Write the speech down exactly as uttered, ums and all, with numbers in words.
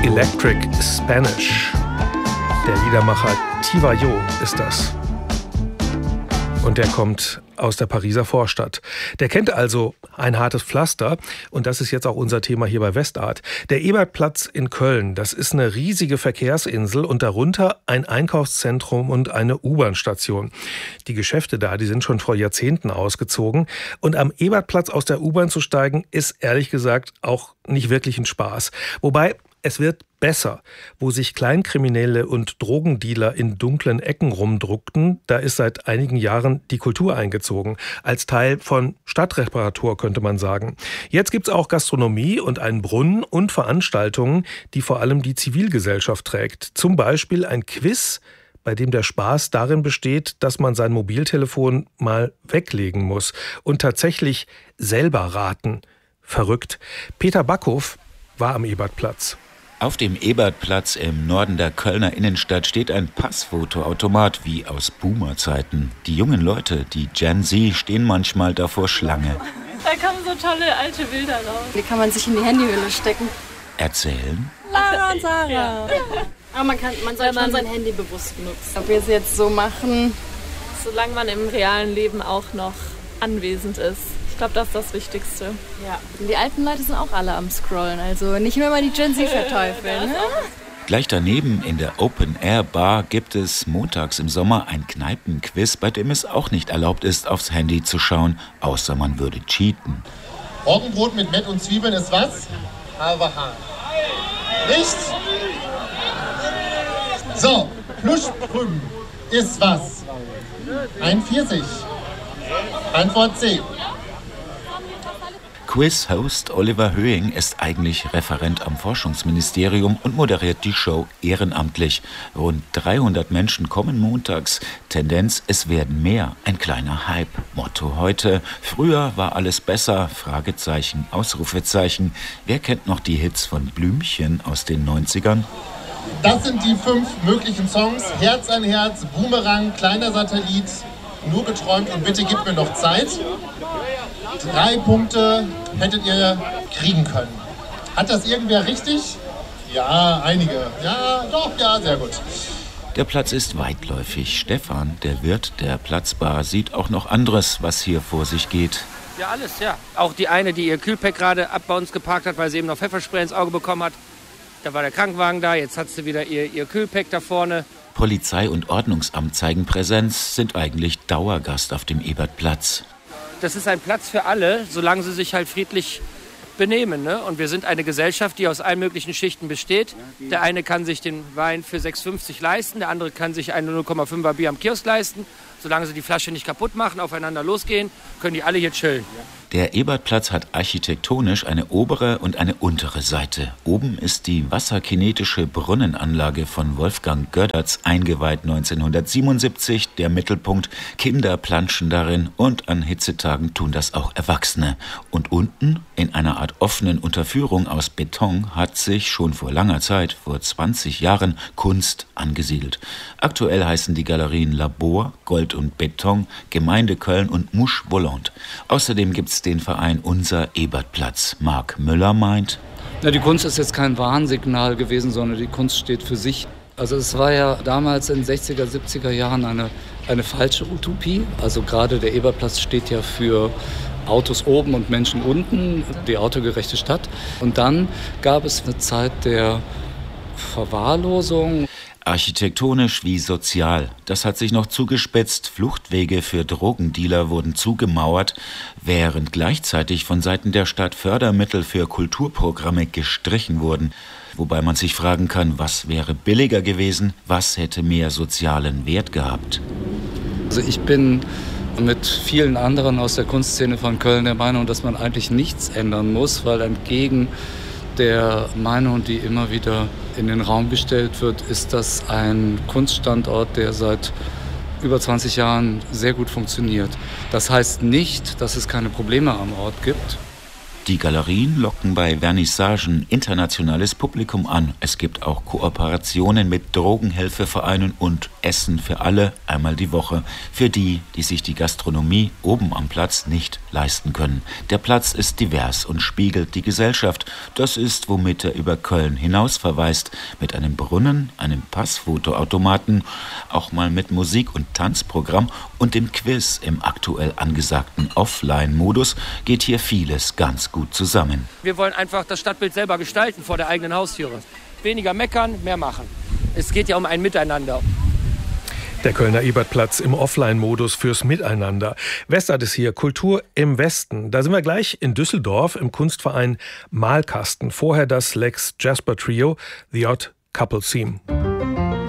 Electric Spanish. Der Liedermacher Tivayo ist das. Und der kommt aus der Pariser Vorstadt. Der kennt also ein hartes Pflaster und das ist jetzt auch unser Thema hier bei Westart. Der Ebertplatz in Köln, das ist eine riesige Verkehrsinsel und darunter ein Einkaufszentrum und eine U-Bahn-Station. Die Geschäfte da, die sind schon vor Jahrzehnten ausgezogen und am Ebertplatz aus der U-Bahn zu steigen, ist ehrlich gesagt auch nicht wirklich ein Spaß. Wobei, es wird besser. Wo sich Kleinkriminelle und Drogendealer in dunklen Ecken rumdruckten, da ist seit einigen Jahren die Kultur eingezogen. Als Teil von Stadtreparatur, könnte man sagen. Jetzt gibt's auch Gastronomie und einen Brunnen und Veranstaltungen, die vor allem die Zivilgesellschaft trägt. Zum Beispiel ein Quiz, bei dem der Spaß darin besteht, dass man sein Mobiltelefon mal weglegen muss und tatsächlich selber raten. Verrückt. Peter Backhof war am Ebertplatz. Auf dem Ebertplatz im Norden der Kölner Innenstadt steht ein Passfotoautomat wie aus Boomer-Zeiten. Die jungen Leute, die Gen Z, stehen manchmal davor Schlange. Da kommen so tolle alte Bilder raus. Die kann man sich in die Handyhülle stecken. Erzählen? Lara und Sarah. Ja. Aber man, kann, man soll schon sein Handy bewusst benutzen. Ob wir es jetzt so machen, solange man im realen Leben auch noch anwesend ist. Ich glaube, das ist das Wichtigste. Ja. Die alten Leute sind auch alle am Scrollen, also nicht nur mal die Gen Z verteufeln. Ne? Gleich daneben in der Open-Air-Bar gibt es montags im Sommer ein Kneipenquiz, bei dem es auch nicht erlaubt ist, aufs Handy zu schauen, außer man würde cheaten. Roggenbrot mit Mett und Zwiebeln ist was? Haberhahn. Nichts? So, Plüschprüben ist was? Ein Pfirsich. Antwort C. Quiz-Host Oliver Höhing ist eigentlich Referent am Forschungsministerium und moderiert die Show ehrenamtlich. Rund dreihundert Menschen kommen montags. Tendenz, es werden mehr. Ein kleiner Hype. Motto heute: Früher war alles besser. Fragezeichen, Ausrufezeichen. Wer kennt noch die Hits von Blümchen aus den neunzigern? Das sind die fünf möglichen Songs. Herz an Herz, Boomerang, kleiner Satellit, nur geträumt und bitte gib mir noch Zeit. Drei Punkte hättet ihr kriegen können. Hat das irgendwer richtig? Ja, einige. Ja, doch, ja, sehr gut. Der Platz ist weitläufig. Stefan, der Wirt der Platzbar, sieht auch noch anderes, was hier vor sich geht. Ja, alles, ja. Auch die eine, die ihr Kühlpack gerade ab bei uns geparkt hat, weil sie eben noch Pfefferspray ins Auge bekommen hat. Da war der Krankenwagen da, jetzt hat sie wieder ihr, ihr Kühlpack da vorne. Polizei und Ordnungsamt zeigen Präsenz, sind eigentlich Dauergast auf dem Ebertplatz. Das ist ein Platz für alle, solange sie sich halt friedlich benehmen. Ne? Und wir sind eine Gesellschaft, die aus allen möglichen Schichten besteht. Der eine kann sich den Wein für sechs fünfzig leisten, der andere kann sich eine null Komma fünfer Bier am Kiosk leisten. Solange sie die Flasche nicht kaputt machen, aufeinander losgehen, können die alle hier chillen. Der Ebertplatz hat architektonisch eine obere und eine untere Seite. Oben ist die wasserkinetische Brunnenanlage von Wolfgang Gödertz eingeweiht neunzehnhundertsiebenundsiebzig. Der Mittelpunkt: Kinder planschen darin und an Hitzetagen tun das auch Erwachsene. Und unten, in einer Art offenen Unterführung aus Beton, hat sich schon vor langer Zeit, vor zwanzig Jahren, Kunst angesiedelt. Aktuell heißen die Galerien Labor, Gold und Beton, Gemeinde Köln und Mouche Volante. Außerdem gibt es den Verein Unser Ebertplatz. Marc Müller meint: Na, die Kunst ist jetzt kein Warnsignal gewesen, sondern die Kunst steht für sich. Also es war ja damals in den sechziger, siebziger Jahren eine, eine falsche Utopie. Also gerade der Ebertplatz steht ja für Autos oben und Menschen unten, die autogerechte Stadt. Und dann gab es eine Zeit der Verwahrlosung. Architektonisch wie sozial. Das hat sich noch zugespitzt. Fluchtwege für Drogendealer wurden zugemauert, während gleichzeitig von Seiten der Stadt Fördermittel für Kulturprogramme gestrichen wurden. Wobei man sich fragen kann, was wäre billiger gewesen, was hätte mehr sozialen Wert gehabt. Also ich bin mit vielen anderen aus der Kunstszene von Köln der Meinung, dass man eigentlich nichts ändern muss, weil entgegen der Meinung, die immer wieder in den Raum gestellt wird, ist das ein Kunststandort, der seit über zwanzig Jahren sehr gut funktioniert. Das heißt nicht, dass es keine Probleme am Ort gibt. Die Galerien locken bei Vernissagen internationales Publikum an. Es gibt auch Kooperationen mit Drogenhilfevereinen und Essen für alle einmal die Woche. Für die, die sich die Gastronomie oben am Platz nicht leisten können. Der Platz ist divers und spiegelt die Gesellschaft. Das ist, womit er über Köln hinaus verweist. Mit einem Brunnen, einem Passfotoautomaten, auch mal mit Musik- und Tanzprogramm und dem Quiz im aktuell angesagten Offline-Modus geht hier vieles ganz gut zusammen. Wir wollen einfach das Stadtbild selber gestalten vor der eigenen Haustüre. Weniger meckern, mehr machen. Es geht ja um ein Miteinander. Der Kölner Ebertplatz im Offline-Modus fürs Miteinander. Westart ist hier, Kultur im Westen. Da sind wir gleich in Düsseldorf im Kunstverein Malkasten. Vorher das Lex Jasper Trio, The Odd Couple Theme.